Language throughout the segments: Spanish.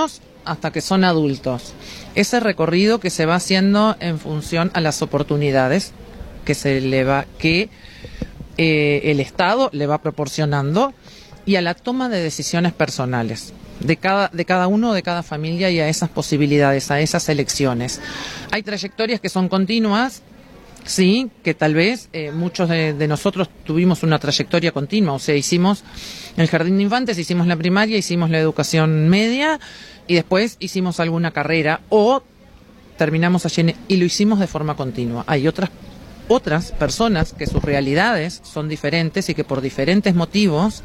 niños hasta que son adultos. Ese recorrido que se va haciendo en función a las oportunidades que el Estado le va proporcionando y a la toma de decisiones personales de cada uno, de cada familia, y a esas posibilidades, a esas elecciones. Hay trayectorias que son continuas, sí, que tal vez muchos de nosotros tuvimos una trayectoria continua, o sea, hicimos el jardín de infantes, hicimos la primaria, hicimos la educación media y después hicimos alguna carrera o terminamos allí y lo hicimos de forma continua. Hay otras personas que sus realidades son diferentes y que por diferentes motivos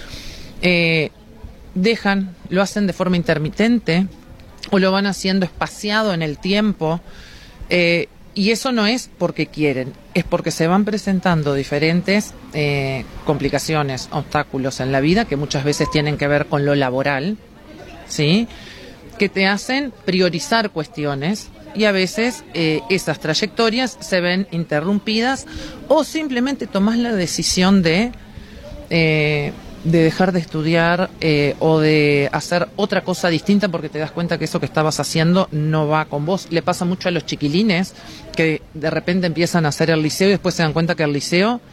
lo hacen de forma intermitente o lo van haciendo espaciado en el tiempo, y eso no es porque quieren, es porque se van presentando diferentes complicaciones, obstáculos en la vida que muchas veces tienen que ver con lo laboral, ¿sí?, que te hacen priorizar cuestiones. Y a veces esas trayectorias se ven interrumpidas o simplemente tomás la decisión de dejar de estudiar o de hacer otra cosa distinta porque te das cuenta que eso que estabas haciendo no va con vos. Le pasa mucho a los chiquilines que de repente empiezan a hacer el liceo y después se dan cuenta que el liceo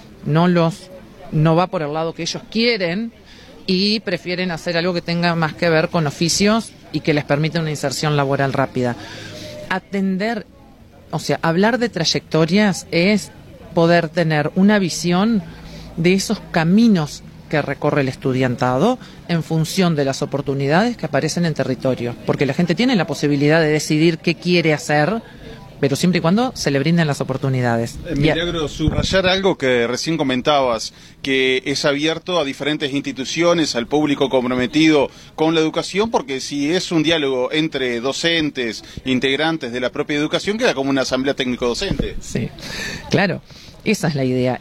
no va por el lado que ellos quieren y prefieren hacer algo que tenga más que ver con oficios y que les permita una inserción laboral rápida. Hablar de trayectorias es poder tener una visión de esos caminos que recorre el estudiantado en función de las oportunidades que aparecen en territorio, porque la gente tiene la posibilidad de decidir qué quiere hacer, pero siempre y cuando se le brinden las oportunidades. Milagro, subrayar algo que recién comentabas, que es abierto a diferentes instituciones, al público comprometido con la educación, porque si es un diálogo entre docentes, integrantes de la propia educación, queda como una asamblea técnico-docente. Sí, claro, esa es la idea.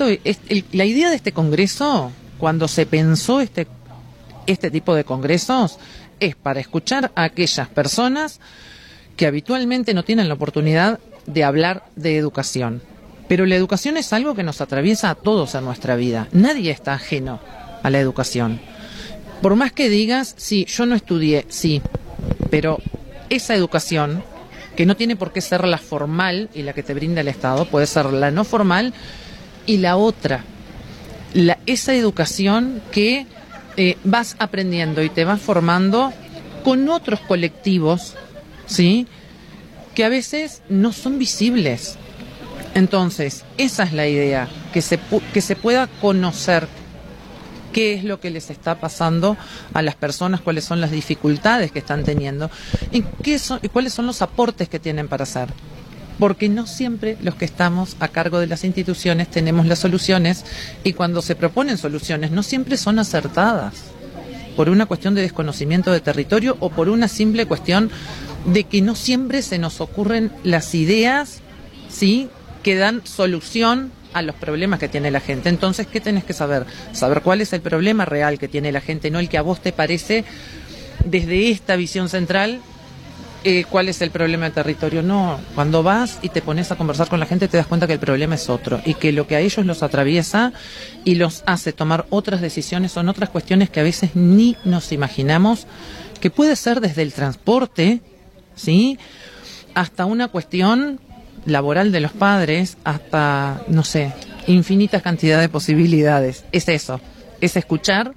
La idea de este congreso, cuando se pensó este tipo de congresos, es para escuchar a aquellas personas que habitualmente no tienen la oportunidad de hablar de educación. Pero la educación es algo que nos atraviesa a todos en nuestra vida. Nadie está ajeno a la educación. Por más que digas, sí, yo no estudié, sí, pero esa educación, que no tiene por qué ser la formal y la que te brinda el Estado, puede ser la no formal y la otra. Esa educación que vas aprendiendo y te vas formando con otros colectivos, ¿sí?, que a veces no son visibles. Entonces, esa es la idea, que se pueda conocer qué es lo que les está pasando a las personas, cuáles son las dificultades que están teniendo y cuáles son los aportes que tienen para hacer. Porque no siempre los que estamos a cargo de las instituciones tenemos las soluciones, y cuando se proponen soluciones no siempre son acertadas, por una cuestión de desconocimiento de territorio o por una simple cuestión de que no siempre se nos ocurren las ideas, ¿sí?, que dan solución a los problemas que tiene la gente. Entonces, ¿qué tenés que saber? Saber cuál es el problema real que tiene la gente, no el que a vos te parece desde esta visión central cuál es el problema del territorio. No, cuando vas y te pones a conversar con la gente te das cuenta que el problema es otro y que lo que a ellos los atraviesa y los hace tomar otras decisiones son otras cuestiones que a veces ni nos imaginamos, que puede ser desde el transporte, ¿sí?, hasta una cuestión laboral de los padres, hasta, no sé, infinitas cantidades de posibilidades. Es eso, es escuchar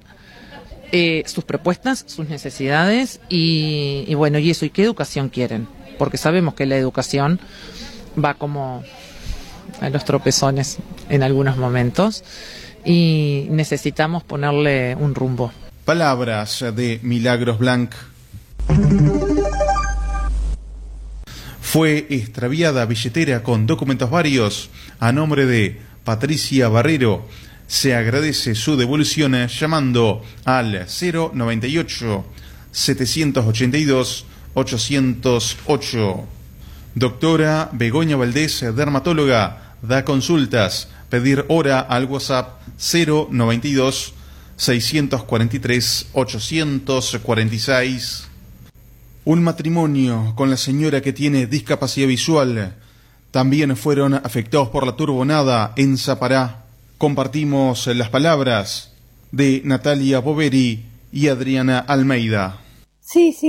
sus propuestas, sus necesidades y bueno, y eso, y qué educación quieren, porque sabemos que la educación va como a los tropezones en algunos momentos y necesitamos ponerle un rumbo. Palabras de Milagros Blanc. Fue extraviada billetera con documentos varios a nombre de Patricia Barrero. Se agradece su devolución llamando al 098 782 808. Doctora Begoña Valdés, dermatóloga, da consultas. Pedir hora al WhatsApp 092 643 846. Un matrimonio con la señora que tiene discapacidad visual también fueron afectados por la turbonada en Zapará. Compartimos las palabras de Natalia Boveri y Adriana Almeida. Sí,